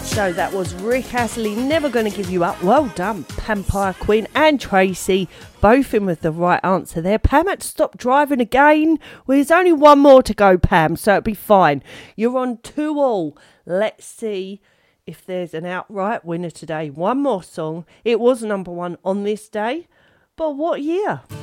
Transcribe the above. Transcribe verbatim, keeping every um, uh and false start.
So that was Rick Astley, Never Gonna Give You Up. Well done, Pampire Queen and Tracy, both in with the right answer there. Pam had to stop driving again. Well, there's only one more to go, Pam, so it'll be fine. You're on two all. Let's see if there's an outright winner today. One more song. It was number one on this day, but what year?